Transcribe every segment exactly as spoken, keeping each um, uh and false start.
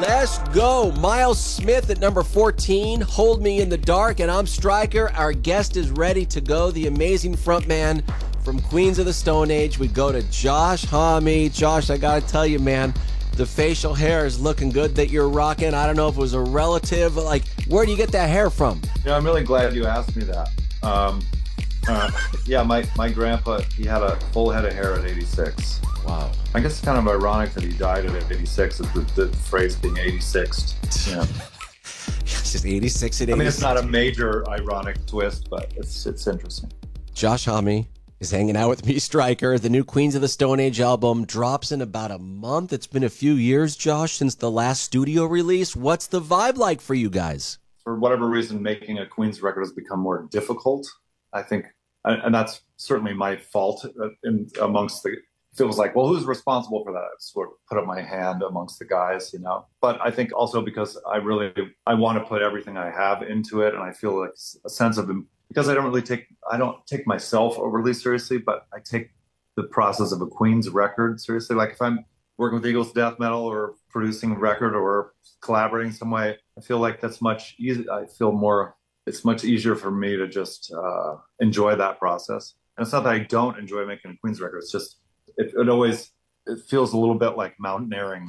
Let's go. Miles Smith at number fourteen, Hold Me in the Dark, and I'm Stryker. Our guest is ready to go, the amazing frontman from Queens of the Stone Age. We go to Josh Homme. Josh, I gotta tell you, man, the facial hair is looking good that you're rocking. I don't know if it was a relative. Like, where do you get that hair from? Yeah, I'm really glad you asked me that. Um, uh, yeah, my, my grandpa, he had a full head of hair at eighty-six. Wow. I guess it's kind of ironic that he died at eighty-six, is the, the phrase being eighty-sixed. Yeah. It's just eighty-six at eighty-six. I mean, it's not a major ironic twist, but it's it's interesting. Josh Homme is hanging out with me, Stryker. The new Queens of the Stone Age album drops in about a month. It's been a few years, Josh, since the last studio release. What's the vibe like for you guys? For whatever reason, making a Queens record has become more difficult, I think. And that's certainly my fault in amongst the... Feels like, well, who's responsible for that? I sort of put up my hand amongst the guys, you know. But I think also because I really, I want to put everything I have into it, and I feel like a sense of, because I don't really take, I don't take myself overly seriously, but I take the process of a Queens record seriously. Like if I'm working with Eagles Death Metal or producing a record or collaborating some way, I feel like that's much easier. I feel more, it's much easier for me to just uh, enjoy that process. And it's not that I don't enjoy making a Queens record. It's just, It, it always it feels a little bit like mountaineering.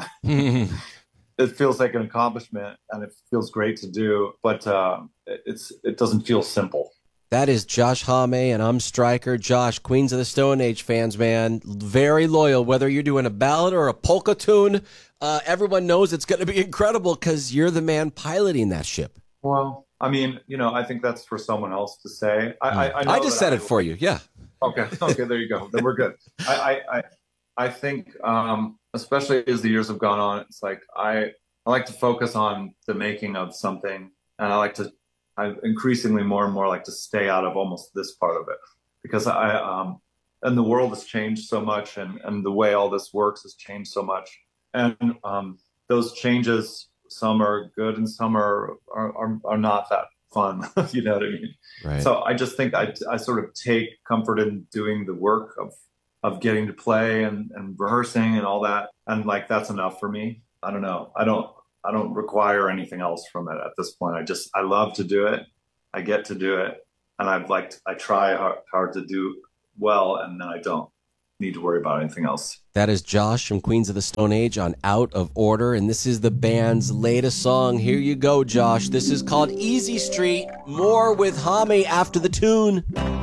It feels like an accomplishment, and it feels great to do, but uh, it's it doesn't feel simple. That is Josh Homme, and I'm Stryker. Josh, Queens of the Stone Age fans, man, very loyal. Whether you're doing a ballad or a polka tune, uh, everyone knows it's going to be incredible because you're the man piloting that ship. Well, I mean, you know, I think that's for someone else to say. I, mm. I, I, know I just said I, it for you, yeah. Okay. Okay. There you go. Then we're good. I, I, I, I think, um, especially as the years have gone on, it's like I, I like to focus on the making of something, and I like to, I increasingly more and more like to stay out of almost this part of it, because I, um, and the world has changed so much, and and the way all this works has changed so much, and um, those changes, some are good and some are are are, are not that fun. You know what I mean? Right. So I just think I, I sort of take comfort in doing the work of, of getting to play and, and rehearsing and all that. And like, that's enough for me. I don't know. I don't, I don't require anything else from it at this point. I just, I love to do it. I get to do it. And I've like, I try hard, hard to do well, and then I don't need to worry about anything else. That is Josh from Queens of the Stone Age on Out of Order, and this is the band's latest song. Here you go, Josh. This is called Easy Street. More with Homme after the tune.